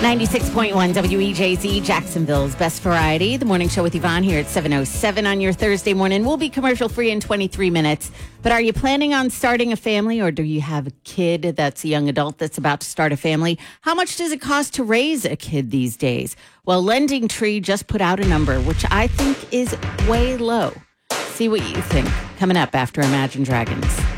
96.1 WEJZ, Jacksonville's best variety. The morning show with Yvonne here at 7:07 on your Thursday morning. We'll be commercial free in 23 minutes. But are you planning on starting a family, or do you have a kid that's a young adult that's about to start a family? How much does it cost to raise a kid these days? Well, Lending Tree just put out a number, which I think is way low. See what you think. Coming up after Imagine Dragons.